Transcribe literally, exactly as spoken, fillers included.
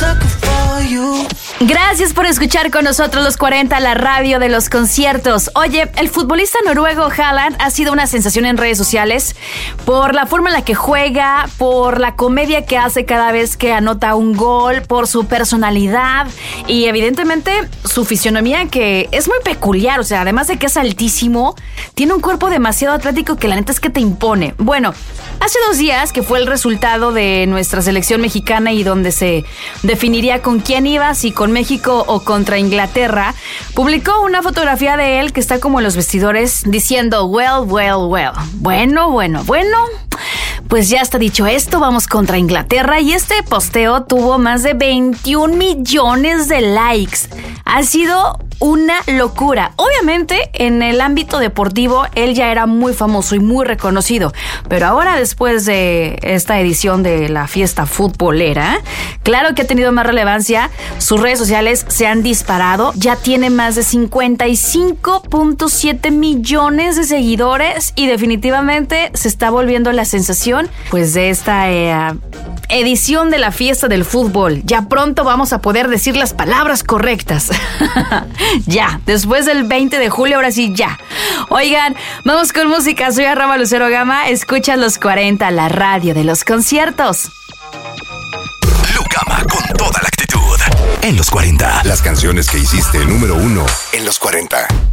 Gracias por escuchar con nosotros Los cuarenta, la radio de los conciertos. Oye, el futbolista noruego Haaland ha sido una sensación en redes sociales por la forma en la que juega, por la comedia que hace cada vez que anota un gol, por su personalidad y evidentemente su fisionomía, que es muy peculiar. O sea, además de que es altísimo, tiene un cuerpo demasiado atlético que la neta es que te impone. Bueno, hace dos días que fue el resultado de nuestra selección mexicana y donde se definiría con quién iba, si con México o contra Inglaterra, publicó una fotografía de él que está como en los vestidores diciendo well, well, well. Bueno, bueno, bueno. Pues ya está dicho esto, vamos contra Inglaterra y este posteo tuvo más de veintiún millones de likes. Ha sido una locura. Obviamente, en el ámbito deportivo, él ya era muy famoso y muy reconocido. Pero ahora, después de esta edición de la fiesta futbolera, claro que ha tenido más relevancia. Sus redes sociales se han disparado. Ya tiene más de cincuenta y cinco punto siete millones de seguidores y definitivamente se está volviendo la sensación, pues, de esta eh, edición de la fiesta del fútbol. Ya pronto vamos a poder decir las palabras correctas. Ya, después del veinte de julio, ahora sí, ya. Oigan, vamos con música. Soy Arraba Lucero Gama. Escucha Los cuarenta, la radio de los conciertos. Lucama con toda la actitud. En Los cuarenta. Las canciones que hiciste número uno en Los cuarenta.